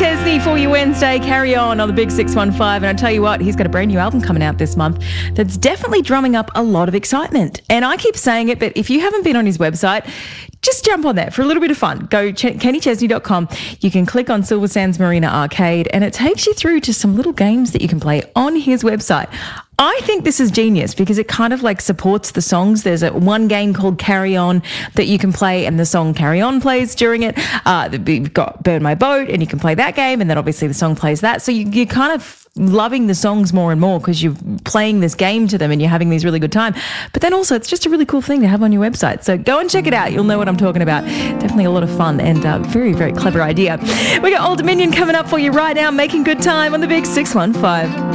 Chesney for your Wednesday. Carry on the Big 615. And I tell you what, he's got a brand new album coming out this month that's definitely drumming up a lot of excitement. And I keep saying it, but if you haven't been on his website, just jump on there for a little bit of fun. Go kennychesney.com. You can click on Silver Sands Marina Arcade and it takes you through to some little games that you can play on his website. I think this is genius because it kind of like supports the songs. There's one game called Carry On that you can play and the song Carry On plays during it. You've got Burn My Boat and you can play that game and then obviously the song plays that. So you're kind of loving the songs more and more because you're playing this game to them and you're having these really good time. But then also it's just a really cool thing to have on your website. So go and check it out. You'll know what I'm talking about. Definitely a lot of fun and very, very clever idea. We got Old Dominion coming up for you right now, making good time on the Big 615.